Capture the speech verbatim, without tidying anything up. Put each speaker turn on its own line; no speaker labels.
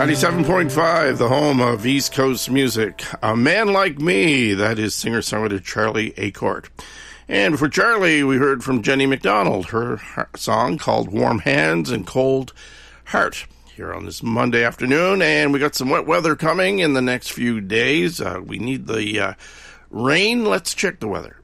ninety-seven point five, the home of East Coast music. A Man Like Me, that is singer-songwriter Charlie Acorte. And for Charlie, we heard from Jenny McDonald, her song called Warm Hands and Cold Heart, here on this Monday afternoon. And we got some wet weather coming in the next few days. Uh, we need the uh, rain. Let's check the weather.